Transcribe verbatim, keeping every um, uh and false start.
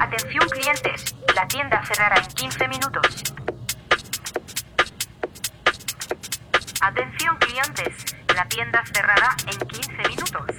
Atención clientes, la tienda cerrará en quince minutos. Atención clientes, la tienda cerrará en quince minutos.